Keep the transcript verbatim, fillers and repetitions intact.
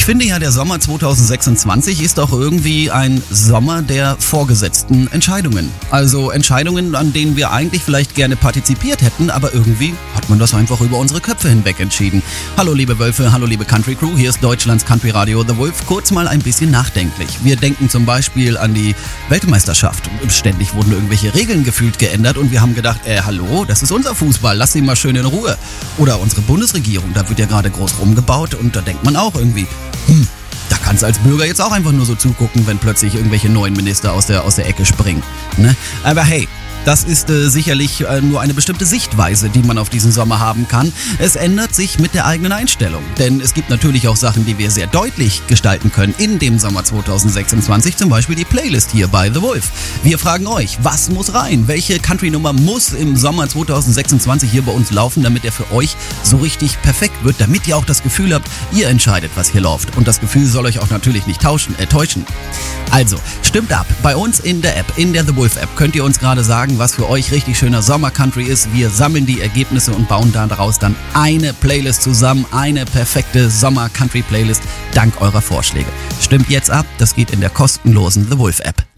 Ich finde ja, der Sommer zwanzig sechsundzwanzig ist auch irgendwie ein Sommer der vorgesetzten Entscheidungen. Also Entscheidungen, an denen wir eigentlich vielleicht gerne partizipiert hätten, aber irgendwie hat man das einfach über unsere Köpfe hinweg entschieden. Hallo liebe Wölfe, hallo liebe Country Crew, hier ist Deutschlands Country Radio The Wolf. Kurz mal ein bisschen nachdenklich. Wir denken zum Beispiel an die Weltmeisterschaft. Ständig wurden irgendwelche Regeln gefühlt geändert und wir haben gedacht, äh, hallo, das ist unser Fußball, lass ihn mal schön in Ruhe. Oder unsere Bundesregierung, da wird ja gerade groß rumgebaut und da denkt man auch irgendwie, hm, da kannst du als Bürger jetzt auch einfach nur so zugucken, wenn plötzlich irgendwelche neuen Minister aus der, aus der Ecke springen. Ne? Aber hey, das ist äh, sicherlich äh, nur eine bestimmte Sichtweise, die man auf diesen Sommer haben kann. Es ändert sich mit der eigenen Einstellung. Denn es gibt natürlich auch Sachen, die wir sehr deutlich gestalten können in dem Sommer zwanzig sechsundzwanzig. Zum Beispiel die Playlist hier bei The Wolf. Wir fragen euch, was muss rein? Welche Country-Nummer muss im Sommer zwanzig sechsundzwanzig hier bei uns laufen, damit er für euch so richtig perfekt wird? Damit ihr auch das Gefühl habt, ihr entscheidet, was hier läuft. Und das Gefühl soll euch auch natürlich nicht tauschen, äh, täuschen. Also, stimmt ab. Bei uns in der App, in der The Wolf App, könnt ihr uns gerade sagen, was für euch richtig schöner Sommer-Country ist. Wir sammeln die Ergebnisse und bauen daraus dann eine Playlist zusammen. Eine perfekte Sommer-Country-Playlist dank eurer Vorschläge. Stimmt jetzt ab, das geht in der kostenlosen The Wolf App.